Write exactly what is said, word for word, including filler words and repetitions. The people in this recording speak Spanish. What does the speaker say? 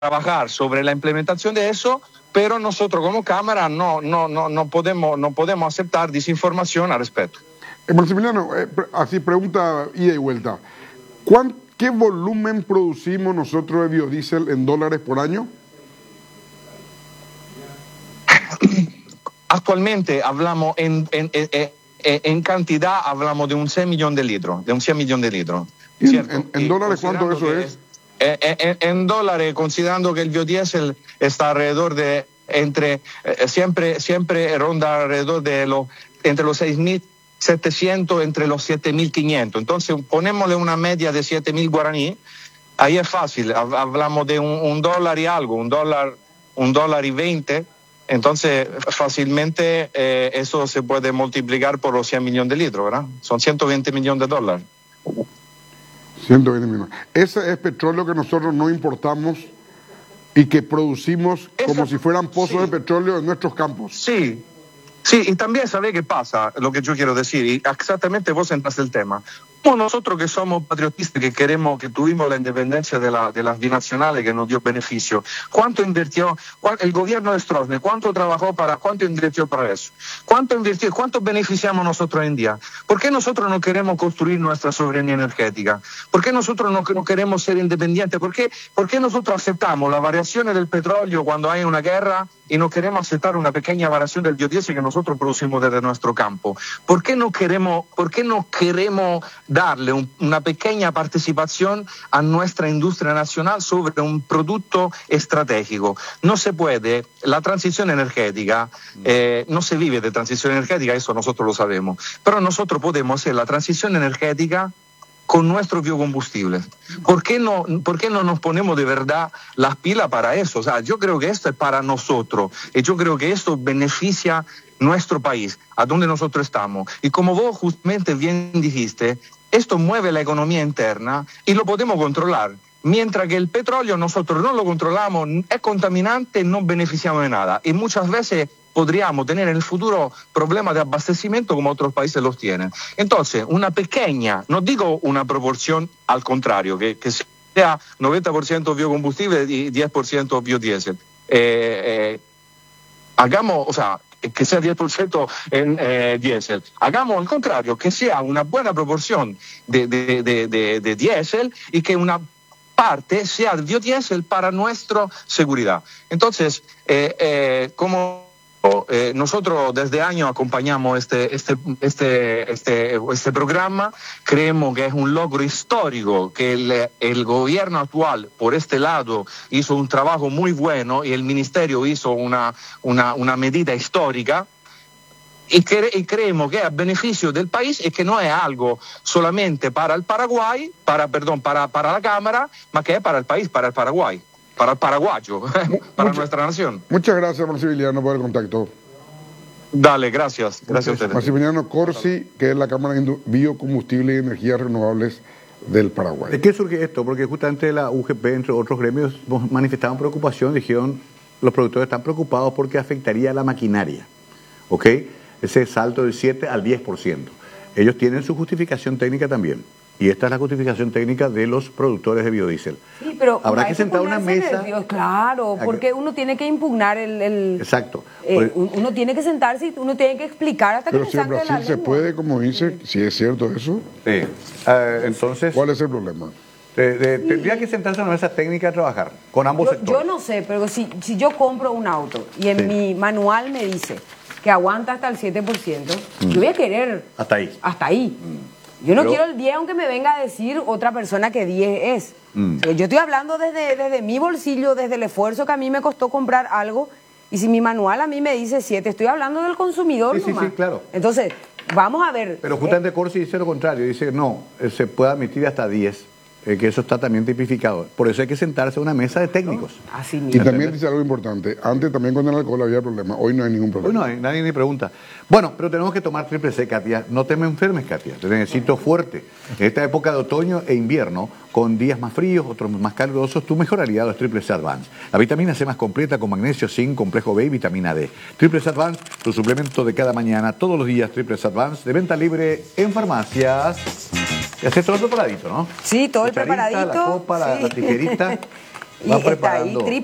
trabajar sobre la implementación de eso, pero nosotros como Cámara no, no, no, no, podemos, no podemos aceptar desinformación al respecto. Eh, Maximiliano, eh, así pregunta ida y vuelta. ¿Cuán, ¿Qué volumen producimos nosotros de biodiesel en dólares por año? Actualmente hablamos en, en, en, en cantidad, hablamos de un cien millones de litros, de un cien millones de litros. ¿En, en, en dólares cuánto eso es? En, en, en dólares, considerando que el biodiesel está alrededor de, entre, eh, siempre, siempre ronda alrededor de los, entre los seis mil setecientos, entre los siete mil quinientos. Entonces, ponémosle una media de siete mil guaraní, ahí es fácil, hablamos de un, un dólar y algo, un dólar, un dólar y veinte. Entonces, fácilmente eh, eso se puede multiplicar por los cien millones de litros, ¿verdad? Son ciento veinte millones de dólares. ciento veinte millones. Ese es petróleo que nosotros no importamos y que producimos como Esa, si fueran pozos sí. de petróleo en nuestros campos. Sí, sí, y también sabe qué pasa, lo que yo quiero decir, y exactamente vos entraste el tema. Como nosotros que somos patriotistas, que queremos, que tuvimos la independencia de, la, de las binacionales que nos dio beneficio, ¿cuánto invirtió cuánto, el gobierno de Stroessner? ¿Cuánto trabajó para, cuánto invirtió para eso? ¿Cuánto invirtió, cuánto beneficiamos nosotros hoy en día? ¿Por qué nosotros no queremos construir nuestra soberanía energética? ¿Por qué nosotros no, no queremos ser independientes? ¿Por qué, ¿Por qué nosotros aceptamos las variaciones del petróleo cuando hay una guerra y no queremos aceptar una pequeña variación del biodiesel que nosotros producimos desde nuestro campo? ¿Por qué no queremos, por qué no queremos darle un, una pequeña participación a nuestra industria nacional sobre un producto estratégico? No se puede, la transición energética, eh, no se vive de transición energética, eso nosotros lo sabemos, pero nosotros podemos hacer la transición energética con nuestros biocombustibles. ¿Por qué no, por qué no nos ponemos de verdad las pilas para eso? O sea, yo creo que esto es para nosotros y yo creo que esto beneficia nuestro país, a donde nosotros estamos. Y como vos justamente bien dijiste, esto mueve la economía interna y lo podemos controlar. Mientras que el petróleo nosotros no lo controlamos, es contaminante, no beneficiamos de nada. Y muchas veces podríamos tener en el futuro problemas de abastecimiento como otros países los tienen. Entonces, una pequeña, no digo una proporción al contrario, que, que sea noventa por ciento biocombustible y diez por ciento biodiesel. Eh, eh, hagamos, o sea, que sea diez por ciento en eh, diésel. Hagamos al contrario, que sea una buena proporción de, de, de, de, de diésel y que una parte sea biodiesel para nuestra seguridad. Entonces, eh, eh, como eh, nosotros desde años acompañamos este, este, este, este, este programa, creemos que es un logro histórico, que el, el gobierno actual, por este lado, hizo un trabajo muy bueno y el ministerio hizo una, una, una medida histórica. Y, cre y creemos que es a beneficio del país y que no es algo solamente para el Paraguay, para, perdón, para, para la Cámara, mas que es para el país, para el Paraguay, para el paraguayo, para Mucha, nuestra nación. Muchas gracias, Maximiliano, por el contacto. Dale, gracias. Gracias a ustedes. Maximiliano Corsi, que es la Cámara de Biocombustible y Energías Renovables del Paraguay. ¿De qué surge esto? Porque justamente la U G P, entre otros gremios, manifestaban preocupación, dijeron, los productores están preocupados porque afectaría a la maquinaria, ¿ok? Ese salto del siete al diez por ciento. Ellos tienen su justificación técnica también. Y esta es la justificación técnica de los productores de biodiesel. Sí, pero habrá que sentar una mesa. Nervios, claro, porque uno tiene que impugnar el. el Exacto. Eh, uno tiene que sentarse y uno tiene que explicar hasta pero que si le en salga de la Brasil se lengua. puede, como dice, si es cierto eso. Sí. Uh, entonces. ¿Cuál es el problema? De, de, sí. Tendría que sentarse en una mesa técnica a trabajar con ambos yo, sectores. Yo no sé, pero si, si yo compro un auto y en sí. mi manual me dice que aguanta hasta el siete por ciento, mm. yo voy a querer... Hasta ahí. Hasta ahí. Mm. Yo no Pero, quiero el diez aunque me venga a decir otra persona que diez es. Mm. Yo estoy hablando desde, desde mi bolsillo, desde el esfuerzo que a mí me costó comprar algo, y si mi manual a mí me dice siete, estoy hablando del consumidor sí, nomás. Sí, sí, claro. Entonces, vamos a ver... Pero justamente eh, Corsi dice lo contrario, dice no, se puede admitir hasta diez. Eh, que eso está también tipificado. Por eso hay que sentarse a una mesa de técnicos. Así mismo. Y también dice algo importante. Antes también con el alcohol había problema. Hoy no hay ningún problema. Hoy no hay, nadie ni pregunta. Bueno, pero tenemos que tomar triple C, Katia. No te me enfermes, Katia. Te necesito fuerte. En esta época de otoño e invierno, con días más fríos, otros más calurosos, tú mejorarías los triple C Advance. La vitamina C más completa con magnesio, zinc, complejo B y vitamina D. Triple C Advance, tu suplemento de cada mañana, todos los días. Triple C Advance, de venta libre en farmacias. Y haces todo el preparadito, ¿no? Sí, todo el Cucharita, preparadito. La copa, sí. la, la tijerita. Y Va está ahí preparando. triple